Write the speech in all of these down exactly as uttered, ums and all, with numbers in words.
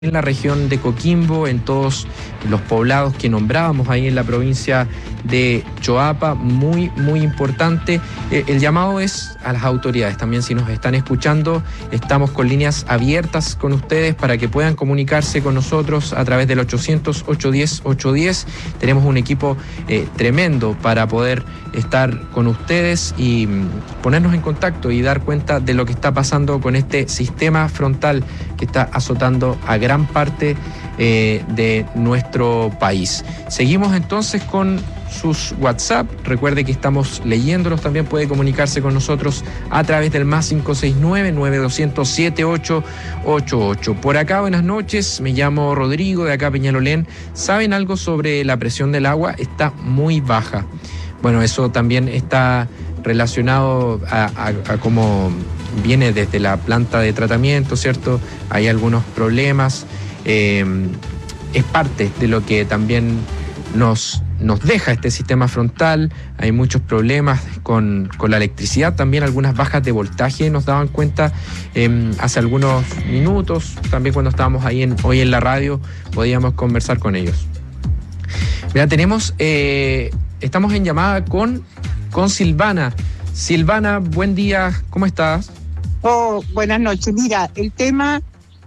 en la región de Coquimbo, en todos los poblados que nombrábamos ahí en la provincia de Choapa, muy, muy importante. Eh, el llamado es a las autoridades también, si nos están escuchando, estamos con líneas abiertas con ustedes para que puedan comunicarse con nosotros a través del ochocientos, ochocientos diez, ochocientos diez. Tenemos un equipo eh, tremendo para poder estar con ustedes y mm, ponernos en contacto y dar cuenta de lo que está pasando con este sistema frontal que está azotando a gran parte eh, de nuestro país. Seguimos entonces con sus WhatsApp. Recuerde que estamos leyéndolos. También puede comunicarse con nosotros a través del más cinco seis nueve, nueve dos cero cero, siete ocho ocho ocho. Por acá, buenas noches. Me llamo Rodrigo, de acá Peñalolén. ¿Saben algo sobre la presión del agua? Está muy baja. Bueno, eso también está relacionado a, a, a cómo viene desde la planta de tratamiento, ¿cierto? Hay algunos problemas. Eh, es parte de lo que también nos, nos deja este sistema frontal. Hay muchos problemas con, con la electricidad, también algunas bajas de voltaje nos daban cuenta eh, hace algunos minutos, también cuando estábamos ahí en, hoy en la radio, podíamos conversar con ellos. Mira, tenemos, eh, estamos en llamada con, con Silvana. Silvana, buen día, ¿cómo estás? Oh, buenas noches. Mira, el tema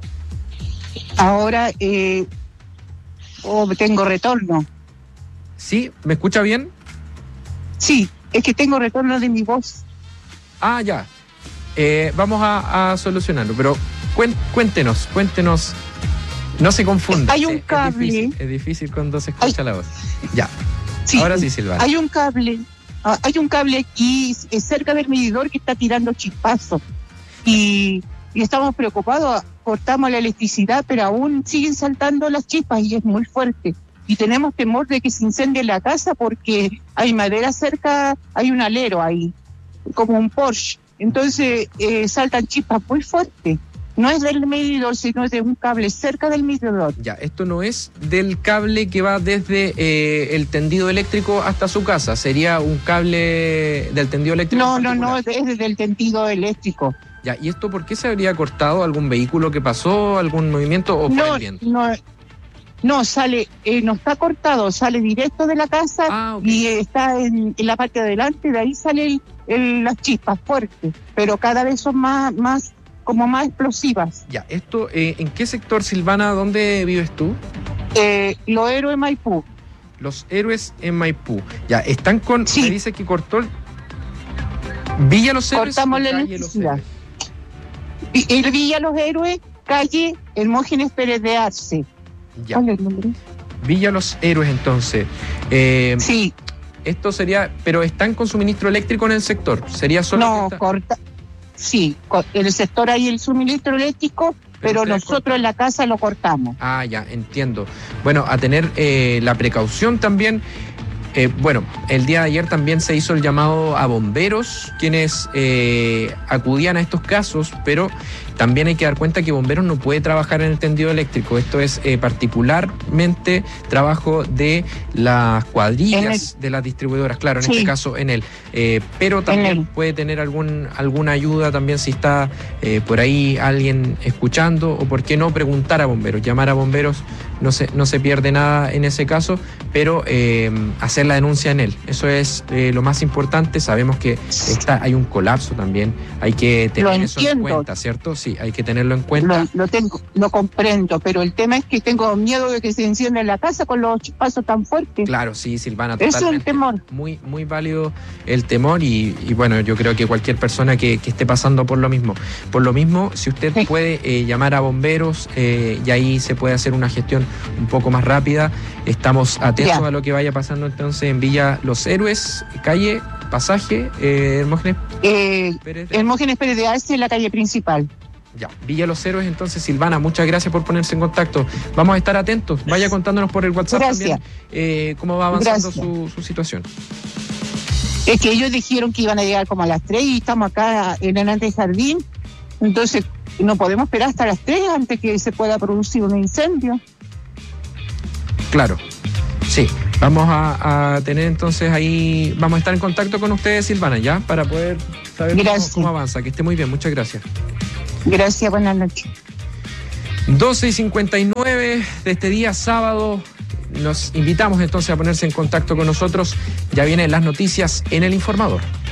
ahora eh, oh, tengo retorno. ¿Sí? ¿Me escucha bien? Sí, es que tengo retorno de mi voz. Ah, ya. Eh, vamos a, a solucionarlo, pero cuéntenos, cuéntenos. No se confunda. Hay un cable. Es difícil, es difícil cuando se escucha hay, la voz. Ya. Sí, ahora sí, Silvana. Hay un cable. Hay un cable aquí cerca del medidor que está tirando chispazos. Y, y estamos preocupados. Cortamos la electricidad, pero aún siguen saltando las chispas y es muy fuerte. Y tenemos temor de que se incendie la casa porque hay madera cerca, hay un alero ahí, como un Porsche. Entonces eh, saltan chispas muy fuertes. No es del medidor, sino es de un cable cerca del medidor. Ya, esto no es del cable que va desde eh, el tendido eléctrico hasta su casa. Sería un cable del tendido eléctrico. No, no, no, es desde el tendido eléctrico. Ya, ¿y esto por qué se habría cortado? ¿Algún vehículo que pasó? ¿Algún movimiento o por no, el viento? No, no, sale, eh, no está cortado, sale directo de la casa. Ah, okay. Y está en, en la parte de adelante, de ahí salen las chispas fuertes, pero cada vez son más, más como más explosivas. Ya, esto, eh, ¿en qué sector, Silvana? ¿Dónde vives tú? Eh, Los Héroes Maipú. Los Héroes en Maipú. Ya, están con, sí. Me dice que cortó el... Villa Los Héroes. Cortamos la electricidad. El Villa Los Héroes, calle Hermógenes Pérez de Arce. Ya. ¿Cuál es el nombre? Villa Los Héroes, entonces. Eh, sí. Esto sería, pero ¿están con suministro eléctrico en el sector? ¿Sería solo? No, esta... corta. Sí, en el sector hay el suministro eléctrico, pero, pero nosotros cortan. En la casa lo cortamos. Ah, ya, entiendo. Bueno, a tener eh, la precaución también. Eh, bueno, el día de ayer también se hizo el llamado a bomberos, quienes eh, acudían a estos casos, pero también hay que dar cuenta que bomberos no puede trabajar en el tendido eléctrico. Esto es eh, particularmente trabajo de las cuadrillas de las distribuidoras, claro, en sí. Este caso en él. Eh, pero también puede tener algún alguna ayuda también si está eh, por ahí alguien escuchando, o por qué no preguntar a bomberos, llamar a bomberos, no se, no se pierde nada en ese caso, pero eh, hacer la denuncia en él. Eso es eh, lo más importante. Sabemos que está, hay un colapso también, hay que tener eso en cuenta, ¿cierto? Sí, hay que tenerlo en cuenta. Lo, lo tengo, lo comprendo, pero el tema es que tengo miedo de que se encienda la casa con los chispazos tan fuertes. Claro, sí, Silvana, totalmente. Eso es el temor. Muy, muy válido el temor y, y bueno, yo creo que cualquier persona que, que esté pasando por lo mismo. Por lo mismo, si usted sí. puede eh, llamar a bomberos eh, y ahí se puede hacer una gestión un poco más rápida. Estamos atentos ya. a lo que vaya pasando entonces en Villa Los Héroes, calle, pasaje, eh, Hermógenes eh, Pérez de... Hermógenes Pérez de Arce, en la calle principal. Ya, Villa Los Héroes, entonces, Silvana, muchas gracias por ponerse en contacto. Vamos a estar atentos. Vaya contándonos por el WhatsApp gracias. también eh, cómo va avanzando su, su situación. Es que ellos dijeron que iban a llegar como a las tres y estamos acá en el antejardín. Entonces, no podemos esperar hasta las tres antes que se pueda producir un incendio. Claro, sí. Vamos a, a tener entonces ahí, vamos a estar en contacto con ustedes, Silvana, ya, para poder saber cómo, cómo avanza. Que esté muy bien, muchas gracias. Gracias, buenas noches. doce y cincuenta y nueve de este día sábado. Nos invitamos entonces a ponerse en contacto con nosotros. Ya vienen las noticias en El Informador.